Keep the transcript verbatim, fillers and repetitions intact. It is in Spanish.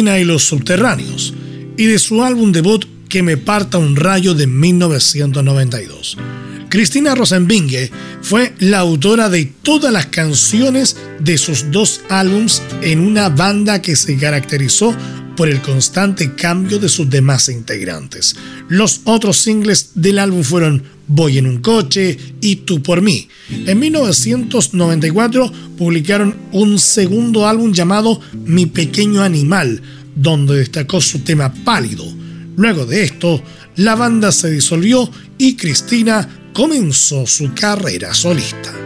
Cristina y los Subterráneos, y de su álbum debut Que me parta un rayo de mil novecientos noventa y dos. Cristina Rosenvinge fue la autora de todas las canciones de sus dos álbums en una banda que se caracterizó por el constante cambio de sus demás integrantes. Los otros singles del álbum fueron Voy en un coche y Tú por mí. En mil novecientos noventa y cuatro publicaron un segundo álbum llamado Mi pequeño animal, donde destacó su tema Pálido. Luego de esto, la banda se disolvió y Cristina comenzó su carrera solista.